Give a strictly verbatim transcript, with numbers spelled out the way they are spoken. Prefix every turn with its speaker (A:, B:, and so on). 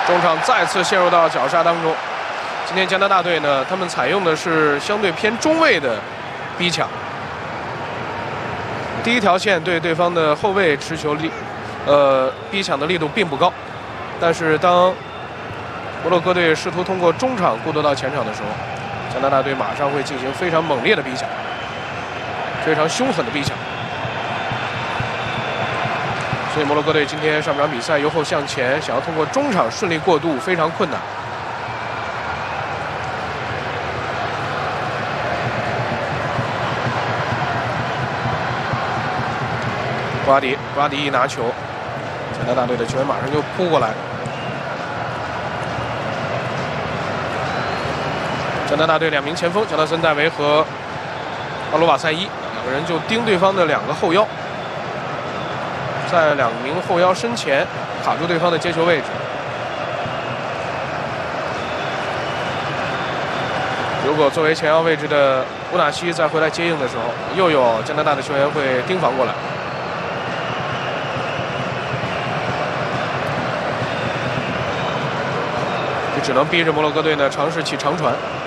A: 中场再次陷入到绞杀当中。今天加拿大队呢，他们采用的是相对偏中卫的逼抢。第一条线对对方的后卫持球力，呃，逼抢的力度并不高，但是当摩洛哥队试图通过中场过渡到前场的时候，加拿大队马上会进行非常猛烈的逼抢，非常凶狠的逼抢。所以摩洛哥队今天上半场比赛由后向前，想要通过中场顺利过渡非常困难。布拉迪，布拉迪一拿球，加拿大队的球员马上就扑过来。加拿大队两名前锋，乔纳森·戴维和奥罗瓦塞伊两个人就盯对方的两个后腰，在两名后腰身前卡住对方的接球位置。如果作为前腰位置的乌纳西再回来接应的时候，又有加拿大的球员会盯防过来。就只能逼着摩洛哥队呢尝试起长传。